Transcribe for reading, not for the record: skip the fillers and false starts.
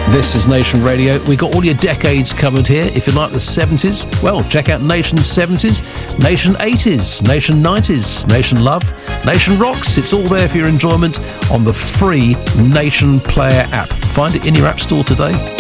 This is Nation Radio. We got all your decades covered here. If you like the 70s, well, check out Nation 70s, Nation 80s, Nation 90s, Nation Love, Nation Rocks. It's all there for your enjoyment on the free Nation Player app. Find it in your app store today.